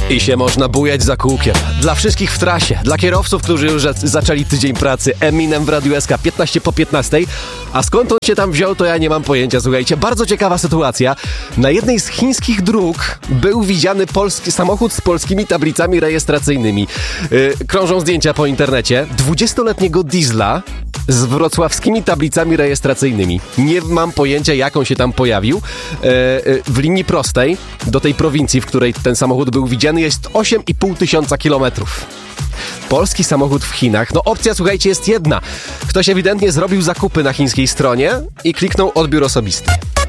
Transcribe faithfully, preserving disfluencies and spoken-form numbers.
I się można bujać za kółkiem. Dla wszystkich w trasie, dla kierowców, którzy już zaczęli tydzień pracy. Eminem w Radiu S K, piętnaście po piętnastej. A skąd on się tam wziął, to ja nie mam pojęcia. Słuchajcie, bardzo ciekawa sytuacja. Na jednej z chińskich dróg był widziany polski samochód z polskimi tablicami rejestracyjnymi. Yy, krążą zdjęcia po internecie. dwudziestoletniego diesla z wrocławskimi tablicami rejestracyjnymi. Nie mam pojęcia, jak on się tam pojawił. Yy, yy, w linii prostej do tej prowincji, w której ten samochód był widziany, jest osiem i pół tysiąca kilometrów. Polski samochód w Chinach. No opcja, słuchajcie, jest jedna. Ktoś ewidentnie zrobił zakupy na chińskiej stronie i kliknął odbiór osobisty.